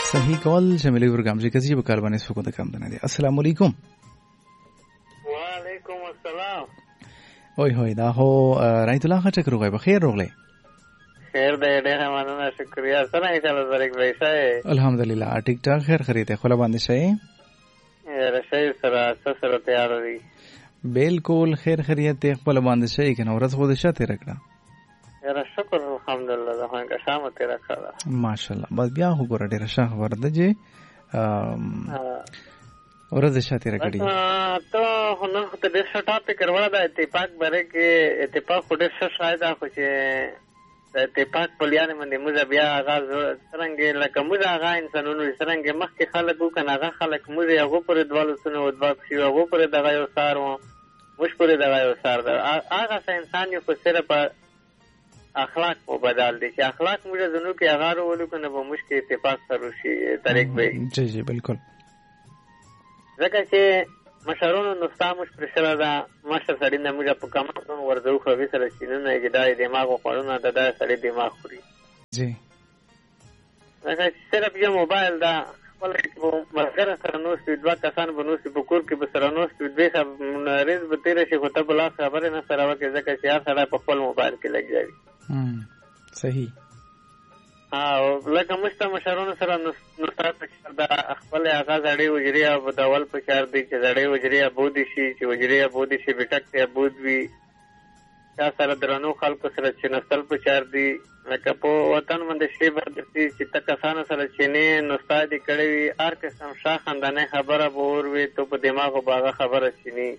صحیح کول شامل ورګم چې کسي په کار باندې سکو د کم نه دي. السلام علیکم. وعلیکم السلام. اوه هوی دا هو رایت الله خټک روغای بخیر روغله. خیر دې ډېر مننه شکریا. څنګه چلو زریک بھائی صاحب؟ الحمدلله ټیک ټاک خیر خریته خلا باندې شي. رشي سره تیار دي. بالکل خیر خیریت خپل باندې شي کنه ورځ خو د شاته راکړه. یاره شکر الحمدلله دا څنګه شامه تیر کړه. ماشاءالله بس بیا خو ګور ډېر ښه خبر ده چې ورځ شاته راکړي. ته نن خو ته ډېر ښه ټاپک ورته د اتفاق باره کې اتفاق خو ډېر ښه شاید خو چې د اتفاق په لیانه باندې موږ بیا آغاز څنګه لکه موږ هغه انسانونو څنګه مخکې خلک وکنه هغه خلک موږ هغه پر دوالو سنو او دوا شي هغه پر دغه یو سار وو مش پر دغه یو سار دا هغه انسان یو صرف اخلاق په بدل دي چې اخلاق موږ زنو کې هغه ورو کنه به مشکل اتفاق سره شي طریق به جی جی بالکل ځکه چې مشرونو نو سامش پر سره دا مشر سړی نه موږ په کومه ورځو خو به سره شینو نه جدای دماغ خورونه دا سړی دماغ خوري جی ځکه چې صرف یو موبایل دا خپل مرګره سره نو ستې دوا کسان به نو ستې په کور کې به سره نو ستې دوی سب ریز به تیر شي خو ته بلا خبره نه سره وکړي ځکه چې هر سړی په خپل موبایل کې لګي. صحیح. لکه مشته مشرونو سره نصرت پکار دا خپل آغاز اړې وجري او دول پکار دی چې زړې وجري بودی شي چې وجري بودی شي بیٹک ته بود وی چا سره درنو خلکو سره چې نسل پکار دی لکه په وطن باندې شی بدرتي چې تکسان سره چینه نوستادي کړي وي هر قسم شاه خاندانه خبره بور وي ته په دماغو باغه خبره چینی.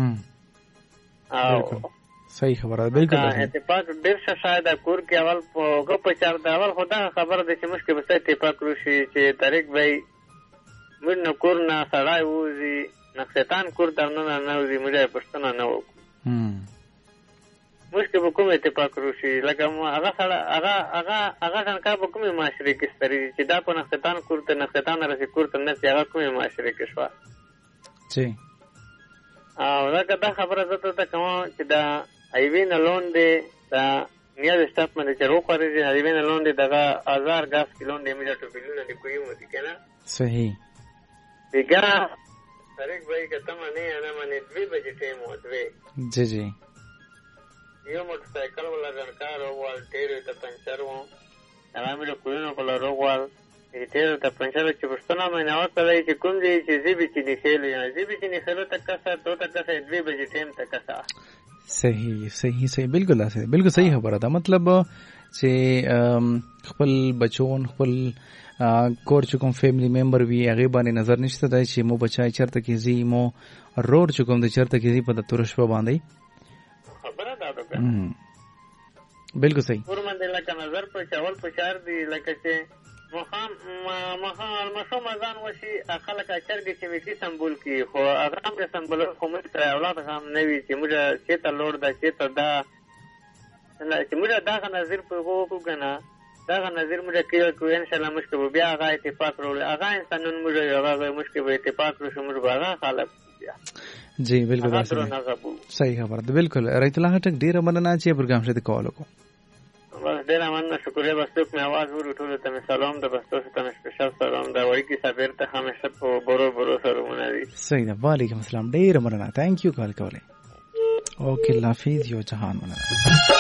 او صحیح خبره بالکل اتفاق ډیر ښه شاید کور کې اول په پچار دا اول خدا خبره ده چې مشکل به اتفاق وشي چې طریق وای موږ نو کور نه سړای وځي نه شیطان کور درنه نه وځي موږ پښتنه نه وکړو مشکل به کوم اتفاق وشي لکه هغه سره هغه څنګه به کومه معاشري کې ستري چې دا په نه شیطان کور ته نه شیطان راځي کور ته نه هغه کومه معاشري کې شو. جی او دا خبره زته ته کوم چې دا ایوین لون دی دا نیاز سټاپ باندې چې روخوري دی ایوین لون دی دغه 1000 غاس کیلون دی میټر ټوبلونه دی کوي مو دي کنه. صحیح. دیګه طریق وای کته باندې انا باندې 2 بجې ټیم و 2. جی جی. یو موټر سایکل ولا ګنکار او ول ټیر ته پنچر و هغه مې کوی نو کول روغوال ټیر ته پنچر چې پښتنه مې نه وته چې کوم دی چې زیبی چې نخېل یا زیبی چې نخېل ته کسه ته کسه 2 بجې ټیم ته کسه. صحیح صحیح صحیح بالکل صحیح خبره ده. مطلب چې خپل بچون خپل کور چې کوم فیملی ممبر وي هغه باندې نظر نشته دی چې مو بچای چرته کې زی مو روډ چې کوم د چرته کې زی په د تورش په باندې خبره ده. بالکل صحیح. ور باندې لکه نظر په چاول په چار دی لکه چې مخال مشو مزان وشي خلک اچرګي چې وکی سمبول کی خو هغه هم سمبول خو موږ سره اولاد هم نه وي چې موږ چې ته لوړ دا چې ته دا چې موږ دا نظر په وګو کنه دا نظر موږ کې ان شاء الله مشکل بیا هغه اتفاق ورول هغه انسانون موږ هغه مشکل اتفاق وشو موږ هغه خلک جی بالکل صحیح خبره ده. بالکل رایت الله ټک ډیر مننه چې پروګرام شته کول کو بس ډیر مننه شکریہ. بس ته مې आवाज ورټول ته سلام ده بس ته ته سپیشل سلام ده وای کی صبر ته همیشه په برو سره مونږ. صحیح ده. وعلیکم السلام ډیر مننه. ثانک یو کال کوله. اوکې الله حافظ یو جهان مننه.